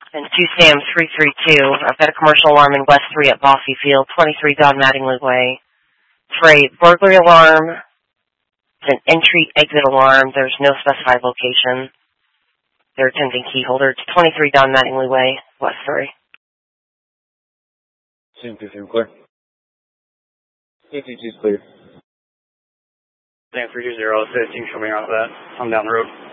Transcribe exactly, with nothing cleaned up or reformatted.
And two Sam three three two. I've got a commercial alarm in West three at Bossy Field, twenty-three Don Mattingly Way. For a burglary alarm, it's an entry-exit alarm. There's no specified location. They're attempting key holder. It's twenty-three Don Mattingly Way, West three. Sam two three clear. Sam two two is clear. Sam three two zero, fifteen coming off of that. I'm down the road.